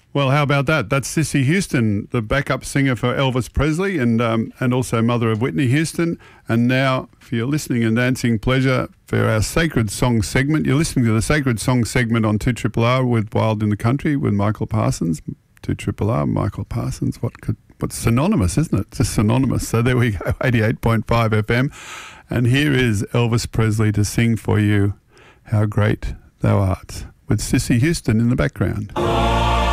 Well, how about that? That's Cissy Houston, the backup singer for Elvis Presley and also mother of Whitney Houston. And now, for your listening and dancing pleasure, for our Sacred Song segment, you're listening to the Sacred Song segment on 2RRR with Wild in the Country with Michael Parsons. 2RRR, Michael Parsons. What's synonymous, isn't it? Just synonymous. So there we go, 88.5 FM. And here is Elvis Presley to sing for you How Great Thou Art, with Cissy Houston in the background.